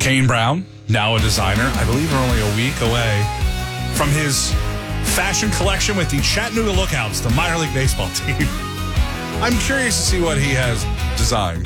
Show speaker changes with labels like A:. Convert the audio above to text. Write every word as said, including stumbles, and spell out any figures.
A: Kane Brown, now a designer. I believe we're only a week away from his fashion collection with the Chattanooga Lookouts, the minor league baseball team. I'm curious to see what he has designed.